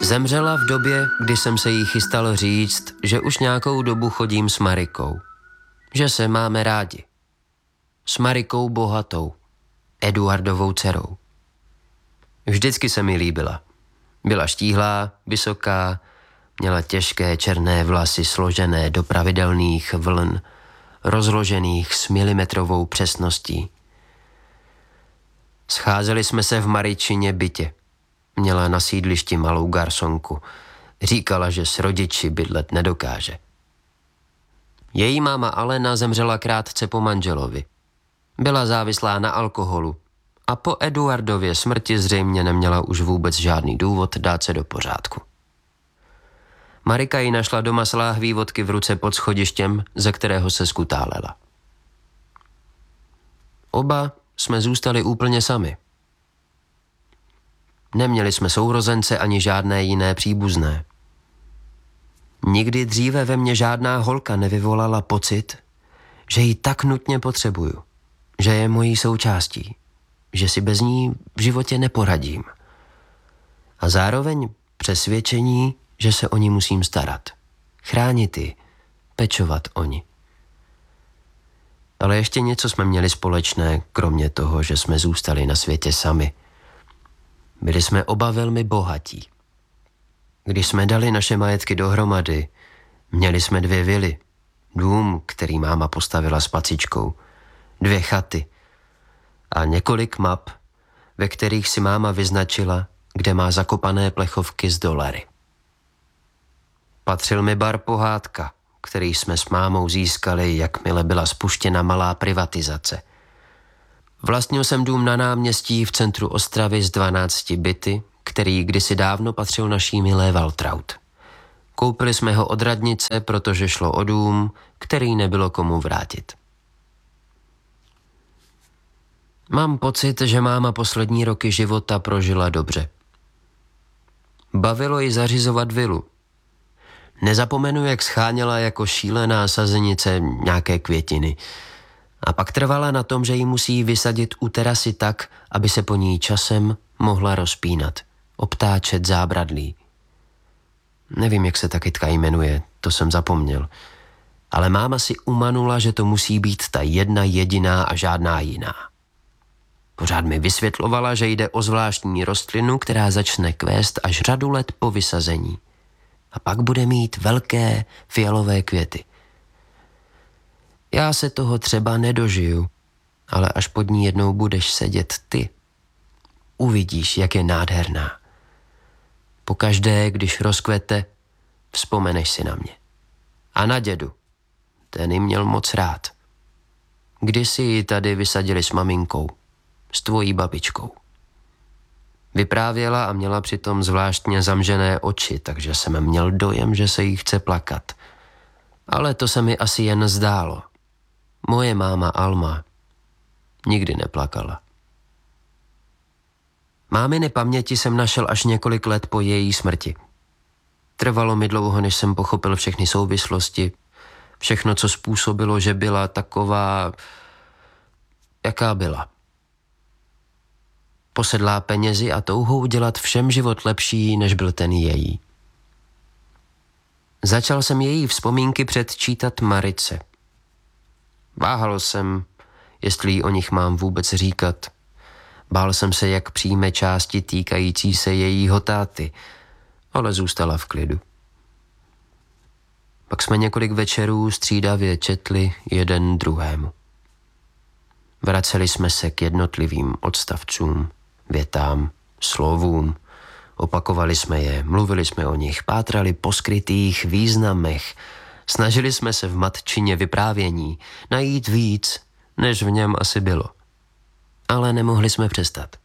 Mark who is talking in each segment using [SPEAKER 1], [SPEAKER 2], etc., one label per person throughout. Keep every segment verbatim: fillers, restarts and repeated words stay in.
[SPEAKER 1] Zemřela v době, kdy jsem se jí chystal říct, že už nějakou dobu chodím s Marikou. Že se máme rádi. S Marikou Bohatou, Eduardovou dcerou. Vždycky se mi líbila. Byla štíhlá, vysoká, měla těžké černé vlasy složené do pravidelných vln, rozložených s milimetrovou přesností. Scházeli jsme se v Maričině bytě. Měla na sídlišti malou garsonku. Říkala, že s rodiči bydlet nedokáže. Její máma Alena zemřela krátce po manželovi. Byla závislá na alkoholu a po Eduardově smrti zřejmě neměla už vůbec žádný důvod dát se do pořádku. Marika ji našla doma s láhví vodky v ruce pod schodištěm, ze kterého se skutálela. Oba jsme zůstali úplně sami. Neměli jsme sourozence ani žádné jiné příbuzné. Nikdy dříve ve mně žádná holka nevyvolala pocit, že ji tak nutně potřebuju, že je mojí součástí, že si bez ní v životě neporadím. A zároveň přesvědčení, že se o ní musím starat, chránit ji, pečovat o ní. Ale ještě něco jsme měli společné, kromě toho, že jsme zůstali na světě sami. Byli jsme oba velmi bohatí. Když jsme dali naše majetky dohromady, měli jsme dvě vily, dům, který máma postavila s pacičkou, dvě chaty a několik map, ve kterých si máma vyznačila, kde má zakopané plechovky z dolary. Patřil mi bar Pohádka, který jsme s mámou získali, jakmile byla spuštěna malá privatizace. Vlastnil jsem dům na náměstí v centru Ostravy z dvanácti byty, který kdysi dávno patřil naší milé Waltraud. Koupili jsme ho od radnice, protože šlo o dům, který nebylo komu vrátit. Mám pocit, že máma poslední roky života prožila dobře. Bavilo ji zařizovat vilu. Nezapomenu, jak scháněla jako šílená sazenice nějaké květiny. A pak trvala na tom, že ji musí vysadit u terasy tak, aby se po ní časem mohla rozpínat, obtáčet zábradlí. Nevím, jak se ta kytka jmenuje, to jsem zapomněl. Ale máma si umanula, že to musí být ta jedna jediná a žádná jiná. Pořád mi vysvětlovala, že jde o zvláštní rostlinu, která začne kvést až řadu let po vysazení. A pak bude mít velké fialové květy. Já se toho třeba nedožiju, ale až pod ní jednou budeš sedět ty, uvidíš, jak je nádherná. Pokaždé, když rozkvete, vzpomeneš si na mě. A na dědu, ten ji měl moc rád. Kdysi ji tady vysadili s maminkou, s tvojí babičkou. Vyprávěla a měla přitom zvláštně zamžené oči, takže jsem měl dojem, že se jí chce plakat. Ale to se mi asi jen zdálo. Moje máma Alma nikdy neplakala. Máminy paměti jsem našel až několik let po její smrti. Trvalo mi dlouho, než jsem pochopil všechny souvislosti, všechno, co způsobilo, že byla taková, jaká byla. Posedlá penězi a touhou dělat všem život lepší, než byl ten její. Začal jsem její vzpomínky předčítat Marice. Váhal jsem, jestli jí o nich mám vůbec říkat. Bál jsem se, jak přijme části týkající se jejího táty, ale zůstala v klidu. Pak jsme několik večerů střídavě četli jeden druhému. Vraceli jsme se k jednotlivým odstavcům, větám, slovům. Opakovali jsme je, mluvili jsme o nich, pátrali po skrytých významech. Snažili jsme se v matčině vyprávění najít víc, než v něm asi bylo. Ale nemohli jsme přestat.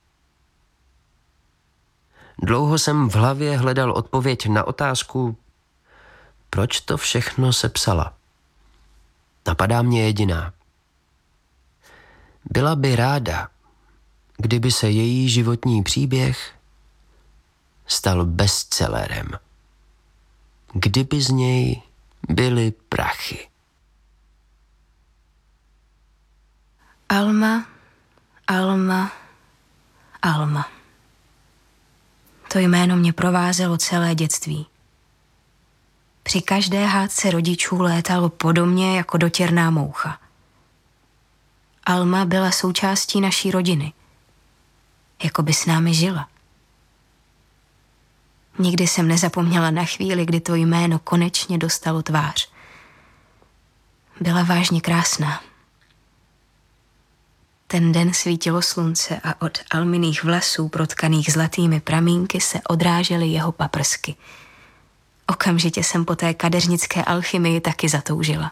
[SPEAKER 1] Dlouho jsem v hlavě hledal odpověď na otázku, proč to všechno sepsala. Napadá mě jediná. Byla by ráda, kdyby se její životní příběh stal bestsellerem. Kdyby z něj byly prachy.
[SPEAKER 2] Alma, Alma, Alma. To jméno mě provázelo celé dětství. Při každé hádce rodičů létalo podobně jako dotěrná moucha. Alma byla součástí naší rodiny. Jako by s námi žila. Nikdy jsem nezapomněla na chvíli, kdy to jméno konečně dostalo tvář. Byla vážně krásná. Ten den svítilo slunce a od Alminých vlasů protkaných zlatými pramínky se odrážely jeho paprsky. Okamžitě jsem po té kadeřnické alchymii taky zatoužila.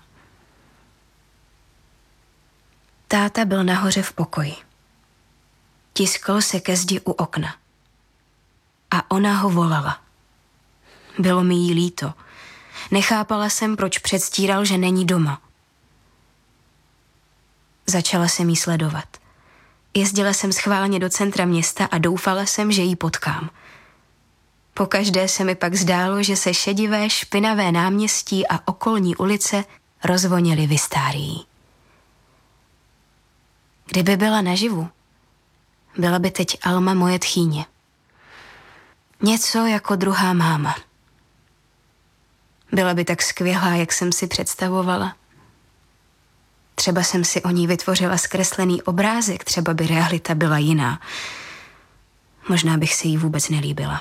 [SPEAKER 2] Táta byl nahoře v pokoji. Tiskl se ke zdi u okna. A ona ho volala. Bylo mi jí líto. Nechápala jsem, proč předstíral, že není doma. Začala jsem jí sledovat. Jezdila jsem schválně do centra města a doufala jsem, že ji potkám. Pokaždé se mi pak zdálo, že se šedivé, špinavé náměstí a okolní ulice rozvoněly Vistárií. Kdyby byla naživu, byla by teď Alma moje tchýně. Něco jako druhá máma. Byla by tak skvělá, jak jsem si představovala. Třeba jsem si o ní vytvořila zkreslený obrázek, třeba by realita byla jiná. Možná bych se jí vůbec nelíbila.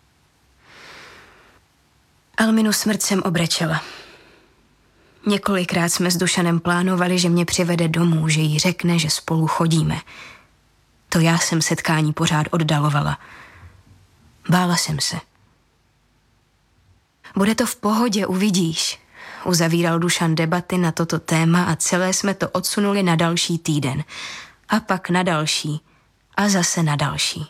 [SPEAKER 2] Alminu smrt jsem obrečela. Několikrát jsme s Dušanem plánovali, že mě přivede domů, že jí řekne, že spolu chodíme. To já jsem setkání pořád oddalovala. Bála jsem se. Bude to v pohodě, uvidíš. Uzavíral Dušan debaty na toto téma a celé jsme to odsunuli na další týden. A pak na další. A zase na další.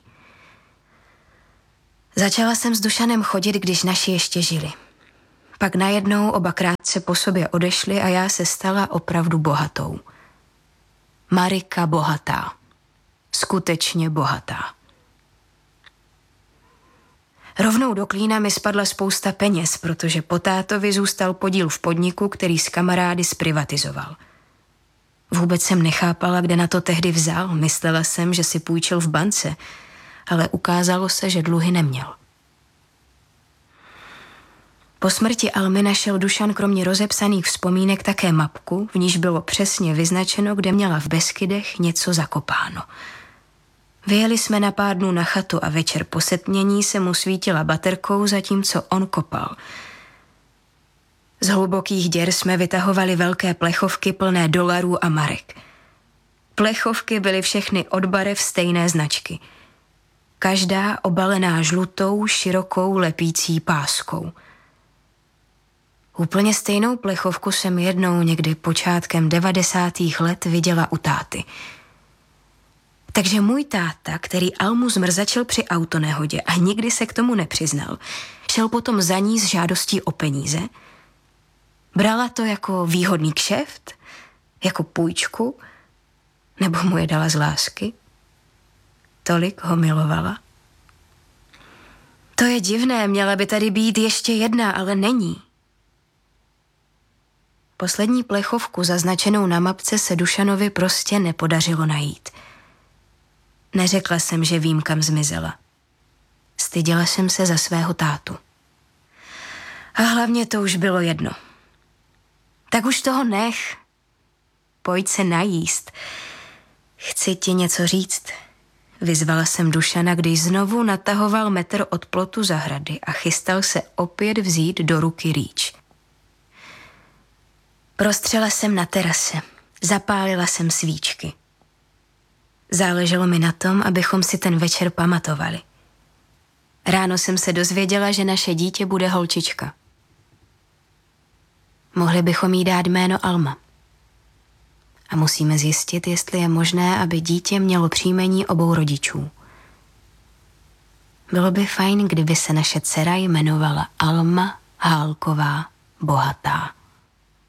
[SPEAKER 2] Začala jsem s Dušanem chodit, když naši ještě žili. Pak najednou oba krátce po sobě odešli a já se stala opravdu bohatou. Marika bohatá. Skutečně bohatá. Rovnou do klína mi spadla spousta peněz, protože po tátovi zůstal podíl v podniku, který s kamarády zprivatizoval. Vůbec jsem nechápala, kde na to tehdy vzal. Myslela jsem, že si půjčil v bance, ale ukázalo se, že dluhy neměl. Po smrti Almy našel Dušan kromě rozepsaných vzpomínek také mapku, v níž bylo přesně vyznačeno, kde měla v Beskydech něco zakopáno. Vyjeli jsme na pár dnů na chatu a večer po setmění se mu svítila baterkou, zatímco on kopal. Z hlubokých děr jsme vytahovali velké plechovky plné dolarů a marek. Plechovky byly všechny od barev stejné značky. Každá obalená žlutou, širokou lepící páskou. Úplně stejnou plechovku jsem jednou někdy počátkem devadesátých let viděla u táty. Takže můj táta, který Almu zmrzačil při autonehodě a nikdy se k tomu nepřiznal, šel potom za ní s žádostí o peníze. Brala to jako výhodný kšeft, jako půjčku, nebo mu je dala z lásky. Tolik ho milovala. To je divné, měla by tady být ještě jedna, ale není. Poslední plechovku zaznačenou na mapce se Dušanovi prostě nepodařilo najít. Neřekla jsem, že vím, kam zmizela. Styděla jsem se za svého tátu. A hlavně to už bylo jedno. Tak už toho nech. Pojď se najíst. Chci ti něco říct. Vyzvala jsem Dušana, když znovu natahoval metr od plotu zahrady a chystal se opět vzít do ruky rýč. Prostřela jsem na terase. Zapálila jsem svíčky. Záleželo mi na tom, abychom si ten večer pamatovali. Ráno jsem se dozvěděla, že naše dítě bude holčička. Mohli bychom jí dát jméno Alma. A musíme zjistit, jestli je možné, aby dítě mělo příjmení obou rodičů. Bylo by fajn, kdyby se naše dcera jmenovala Alma Hálková Bohatá.